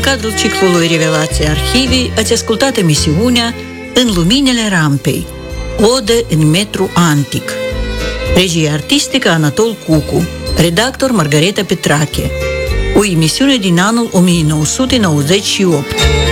cadrul ciclului Revelații Arhivii ați ascultat emisiunea În luminile rampei, Odă în metru antic. Regie artistică Anatol Cucu, redactor Margareta Petrache. O emisiune din anul 1998.